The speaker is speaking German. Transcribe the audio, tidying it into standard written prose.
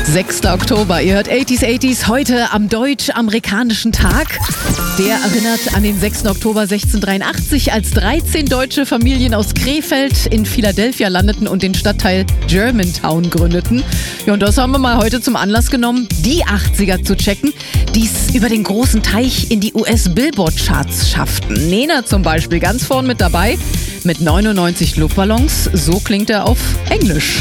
6. Oktober, ihr hört 80s, heute am Deutsch-Amerikanischen Tag. Der erinnert an den 6. Oktober 1683, als 13 deutsche Familien aus Krefeld in Philadelphia landeten und den Stadtteil Germantown gründeten. Ja, und das haben wir mal heute zum Anlass genommen, die 80er zu checken, die es über den großen Teich in die US-Billboard-Charts schafften. Nena zum Beispiel ganz vorn mit dabei, mit 99 Luftballons. So klingt er auf Englisch.